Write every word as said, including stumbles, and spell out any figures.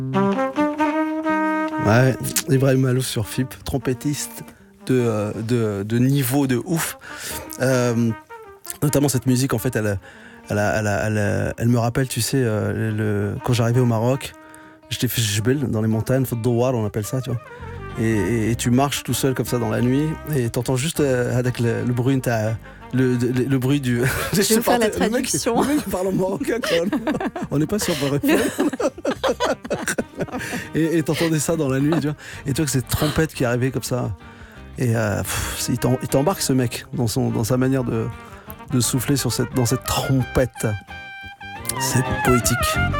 Ouais, Ibrahim Malouf sur F I P, trompettiste de, de, de niveau de ouf. Euh, notamment cette musique, en fait, elle, elle, elle, elle, elle, elle me rappelle, tu sais, euh, le, quand j'arrivais au Maroc, j'étais fait Jbel dans les montagnes, Fod Douar, on appelle ça, tu vois. Et, et, et tu marches tout seul comme ça dans la nuit et t'entends juste euh, avec le, le bruit t'as, le, le, le bruit du. Je vais faire la traduction. Le mec, le mec parle en marocain quand même. On n'est pas sur Beurre F M. et, et t'entendais ça dans la nuit, tu vois. Et tu vois que cette trompette qui arrivait comme ça. Et euh, pff, il, t'em, il t'embarque ce mec dans, son, dans sa manière de, de souffler sur cette, dans cette trompette. C'est poétique.